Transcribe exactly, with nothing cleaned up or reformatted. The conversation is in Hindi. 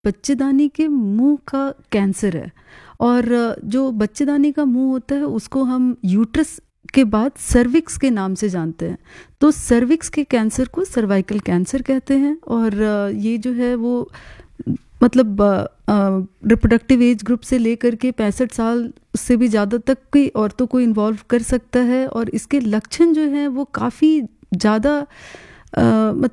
बच्चेदानी के मुंह का कैंसर है। और जो बच्चेदानी का मुंह होता है उसको हम यूट्रस के बाद सर्विक्स के नाम से जानते हैं। तो सर्विक्स के कैंसर को सर्वाइकल कैंसर कहते हैं। और ये जो है वो मतलब रिप्रोडक्टिव एज ग्रुप से लेकर के पैंसठ साल से भी ज़्यादा तक की औरतों को इन्वॉल्व कर सकता है। और इसके लक्षण जो हैं वो काफ़ी ज़्यादा मतलब